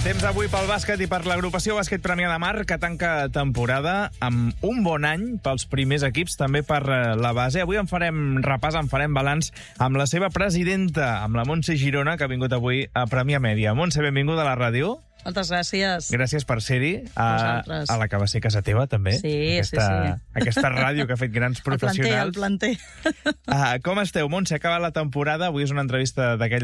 Temps avui pel bàsquet i per l'agrupació Bàsquet Premià de Mar, que tanca temporada amb un bon any pels primers equips, també per la base. Avui en farem repàs, en farem balanç amb la seva presidenta, amb la Montse Girona, que ha vingut avui a Premià Mèdia. Montse, benvinguda a la ràdio. Moltes gràcies. Gràcies per ser-hi. A la que va ser casa teva, també. Sí. Aquesta ràdio que ha fet grans professionals. El planter. Com esteu, Montse? Ha acabat la temporada. Avui és una entrevista d'aquelles